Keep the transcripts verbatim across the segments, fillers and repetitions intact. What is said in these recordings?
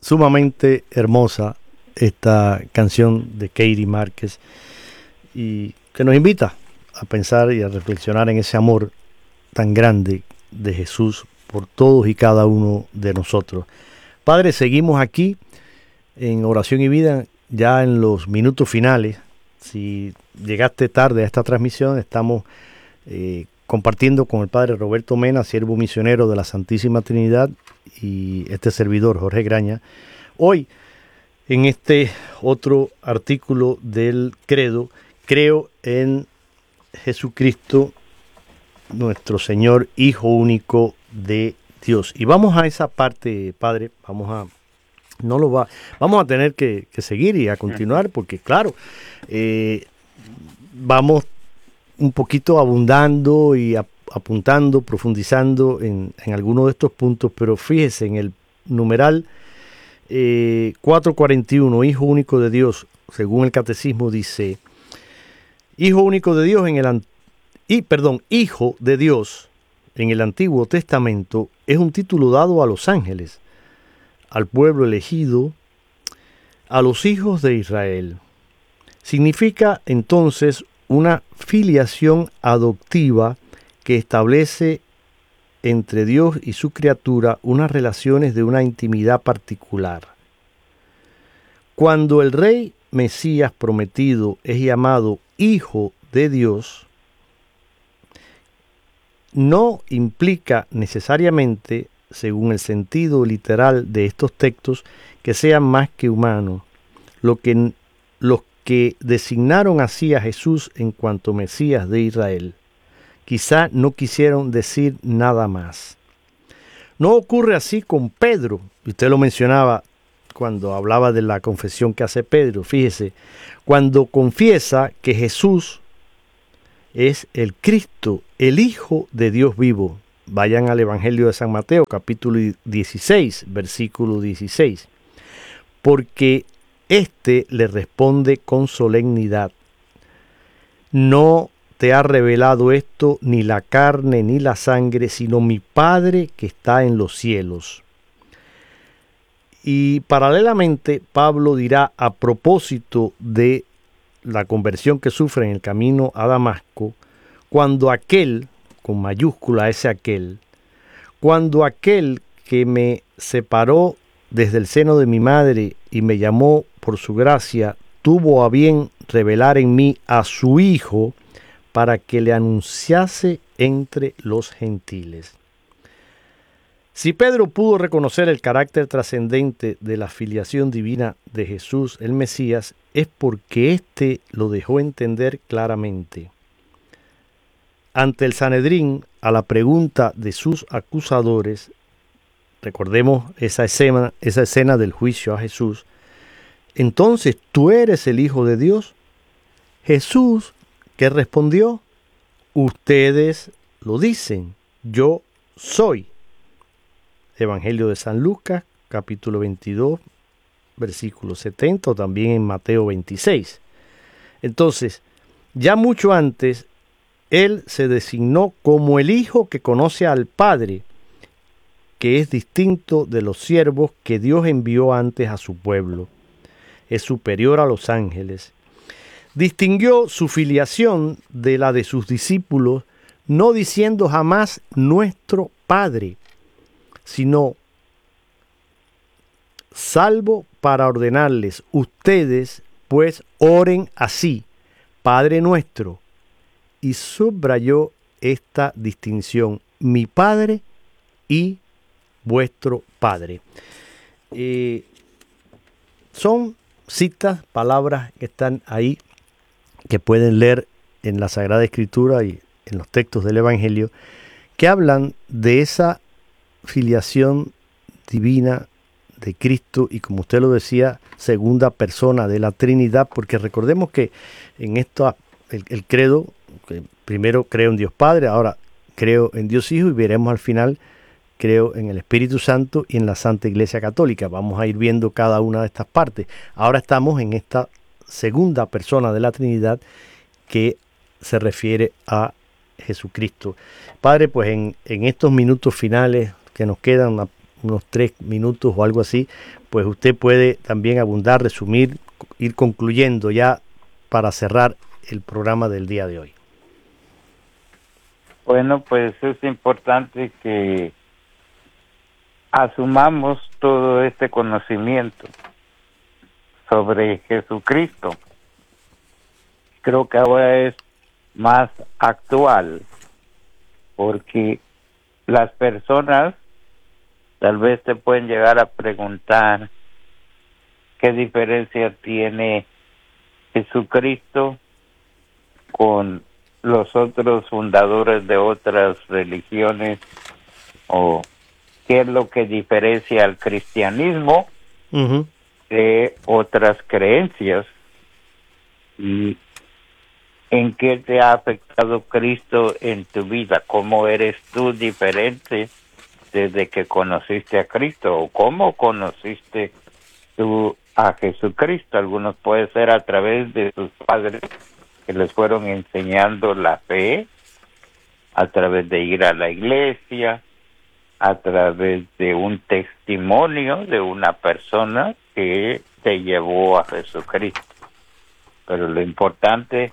sumamente hermosa esta canción de Katie Márquez y que nos invita a pensar y a reflexionar en ese amor tan grande de Jesús por todos y cada uno de nosotros. Padre, seguimos aquí en Oración y Vida ya en los minutos finales. Si llegaste tarde a esta transmisión, estamos eh, compartiendo con el Padre Roberto Mena, siervo misionero de la Santísima Trinidad, y este servidor, Jorge Graña, hoy en este otro artículo del credo, creo en Jesucristo, nuestro Señor, Hijo único de Dios. Y vamos a esa parte, Padre, vamos a, no lo va, vamos a tener que, que seguir y a continuar, porque claro, eh, vamos un poquito abundando y ap- apuntando, profundizando en, en algunos de estos puntos, pero fíjese en el numeral eh, cuatrocientos cuarenta y uno, Hijo único de Dios, según el Catecismo dice, Hijo único de Dios en el y perdón, Hijo de Dios en el Antiguo Testamento es un título dado a los ángeles, al pueblo elegido, a los hijos de Israel. Significa entonces una filiación adoptiva que establece entre Dios y su criatura unas relaciones de una intimidad particular. Cuando el Rey Mesías prometido es llamado Hijo de Dios, no implica necesariamente, según el sentido literal de estos textos, que sean más que humanos. Lo que, los que designaron así a Jesús en cuanto Mesías de Israel, quizá no quisieron decir nada más. No ocurre así con Pedro, y usted lo mencionaba cuando hablaba de la confesión que hace Pedro. Fíjese, cuando confiesa que Jesús es el Cristo, el Hijo de Dios vivo. Vayan al Evangelio de San Mateo, capítulo dieciséis, versículo dieciséis. Porque éste le responde con solemnidad: no te ha revelado esto ni la carne ni la sangre, sino mi Padre que está en los cielos. Y paralelamente, Pablo dirá a propósito de la conversión que sufre en el camino a Damasco, cuando aquel, con mayúscula ese aquel, cuando aquel que me separó desde el seno de mi madre y me llamó por su gracia, tuvo a bien revelar en mí a su Hijo para que le anunciase entre los gentiles. Si Pedro pudo reconocer el carácter trascendente de la filiación divina de Jesús el Mesías, es porque éste lo dejó entender claramente. Ante el Sanedrín, a la pregunta de sus acusadores, recordemos esa escena, esa escena del juicio a Jesús, entonces, ¿tú eres el Hijo de Dios? Jesús, ¿qué respondió? Ustedes lo dicen, yo soy. Evangelio de San Lucas, capítulo veintidós, versículo setenta, o también en Mateo veintiséis. Entonces, ya mucho antes, él se designó como el Hijo que conoce al Padre, que es distinto de los siervos que Dios envió antes a su pueblo. Es superior a los ángeles. Distinguió su filiación de la de sus discípulos, no diciendo jamás nuestro Padre, sino salvo para ordenarles, ustedes pues oren así, Padre nuestro, y subrayó esta distinción, mi Padre y vuestro Padre. Eh, son citas, palabras que están ahí, que pueden leer en la Sagrada Escritura y en los textos del Evangelio, que hablan de esa filiación divina de Cristo y, como usted lo decía, segunda persona de la Trinidad, porque recordemos que en esto el, el credo, que primero creo en Dios Padre, ahora creo en Dios Hijo y veremos al final creo en el Espíritu Santo y en la Santa Iglesia Católica. Vamos a ir viendo cada una de estas partes. Ahora estamos en esta segunda persona de la Trinidad que se refiere a Jesucristo. Padre, pues en, en estos minutos finales que nos quedan, unos tres minutos o algo así, pues usted puede también abundar, resumir, ir concluyendo ya para cerrar el programa del día de hoy. Bueno, pues es importante que asumamos todo este conocimiento sobre Jesucristo. Creo que ahora es más actual, porque las personas tal vez te pueden llegar a preguntar qué diferencia tiene Jesucristo con los otros fundadores de otras religiones, o qué es lo que diferencia al cristianismo uh-huh. de otras creencias, y en qué te ha afectado Cristo en tu vida, cómo eres tú diferente desde que conociste a Cristo, o cómo conociste tú a Jesucristo. Algunos puede ser a través de sus padres que les fueron enseñando la fe, a través de ir a la iglesia, a través de un testimonio de una persona que te llevó a Jesucristo. Pero lo importante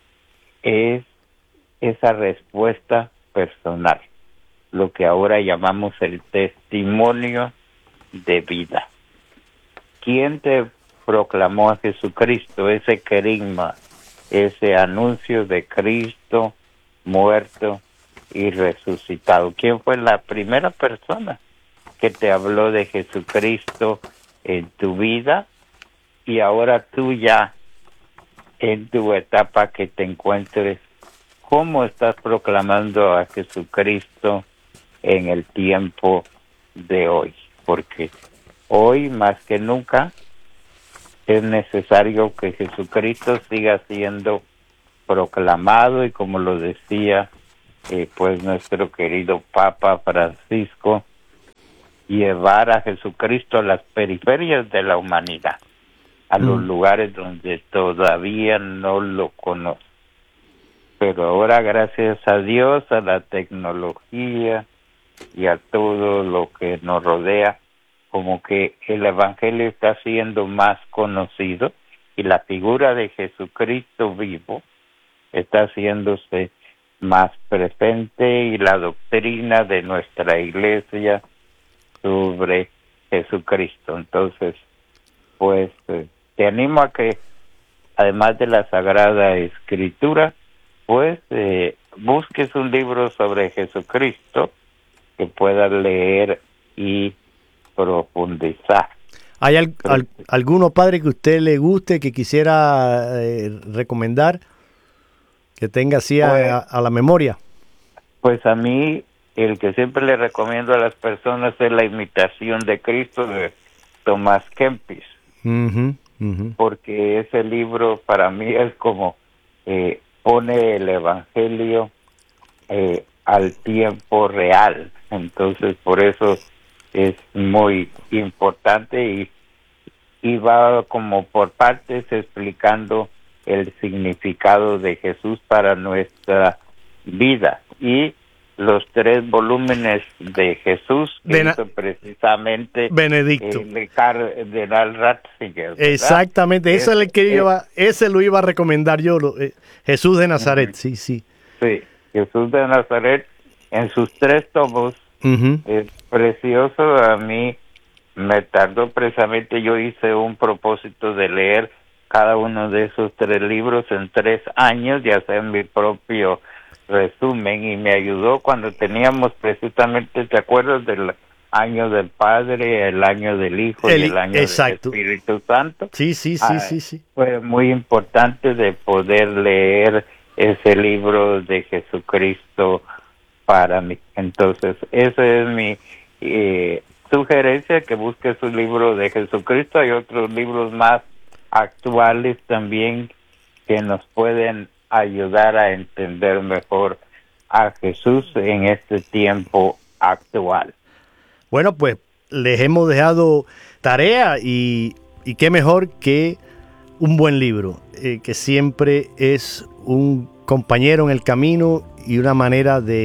es esa respuesta personal, lo que ahora llamamos el testimonio de vida. ¿Quién te proclamó a Jesucristo? Ese querigma, ese anuncio de Cristo muerto y resucitado. ¿Quién fue la primera persona que te habló de Jesucristo en tu vida? Y ahora tú ya, en tu etapa que te encuentres, ¿cómo estás proclamando a Jesucristo en el tiempo de hoy? Porque hoy más que nunca es necesario que Jesucristo siga siendo proclamado, y como lo decía eh, pues nuestro querido Papa Francisco, llevar a Jesucristo a las periferias de la humanidad, a mm. los lugares donde todavía no lo conocen. Pero ahora, gracias a Dios, a la tecnología y a todo lo que nos rodea, como que el Evangelio está siendo más conocido, y la figura de Jesucristo vivo está haciéndose más presente, y la doctrina de nuestra iglesia sobre Jesucristo. Entonces, pues, eh, te animo a que, además de la Sagrada Escritura, pues, eh, busques un libro sobre Jesucristo que puedas leer y profundizar. ¿Hay al, al, alguno, padre, que a usted le guste, que quisiera eh, recomendar, que tenga así a, pues, a, a la memoria? Pues a mí, el que siempre le recomiendo a las personas es La Imitación de Cristo, de Tomás Kempis. Uh-huh, uh-huh. Porque ese libro para mí es como eh, pone el Evangelio eh, al tiempo real. Entonces, por eso es muy importante, y, y va como por partes explicando el significado de Jesús para nuestra vida. Y los tres volúmenes de Jesús que Bena- hizo precisamente Benedicto el cardenal Ratzinger, ¿verdad? Exactamente, ese es, es el que iba, ese lo iba a recomendar yo, lo, eh, Jesús de Nazaret, uh-huh. sí, sí. Sí, Jesús de Nazaret en sus tres tomos. Uh-huh. Es precioso. A mí me tardó precisamente, yo hice un propósito de leer cada uno de esos tres libros en tres años y hacer mi propio resumen, y me ayudó cuando teníamos precisamente, ¿te acuerdas del año del Padre, el año del Hijo el, y el año exacto. del Espíritu Santo? Sí, sí, sí, ah, sí, sí. Fue muy importante de poder leer ese libro de Jesucristo para mí. Entonces, esa es mi eh, sugerencia, que busques un libro de Jesucristo. Hay otros libros más actuales también que nos pueden ayudar a entender mejor a Jesús en este tiempo actual. Bueno, pues les hemos dejado tarea, y, y qué mejor que un buen libro, eh, que siempre es un compañero en el camino y una manera de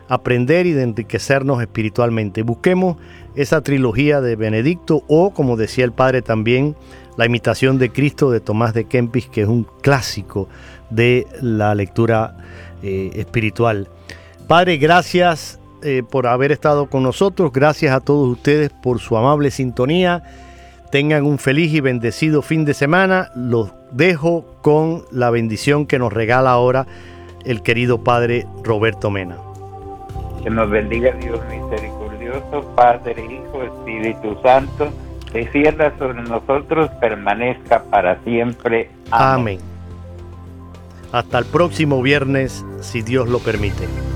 aprender y de enriquecernos espiritualmente. Busquemos esa trilogía de Benedicto o, como decía el padre también, La imitación de Cristo de Tomás de Kempis, que es un clásico de la lectura eh, espiritual. Padre, gracias eh, por haber estado con nosotros. Gracias a todos ustedes por su amable sintonía. Tengan un feliz y bendecido fin de semana. Los dejo con la bendición que nos regala ahora el querido Padre Roberto Mena. Que nos bendiga Dios misericordioso, Padre, Hijo, Espíritu Santo, descienda sobre nosotros, permanezca para siempre. Amén. Amén. Hasta el próximo viernes, si Dios lo permite.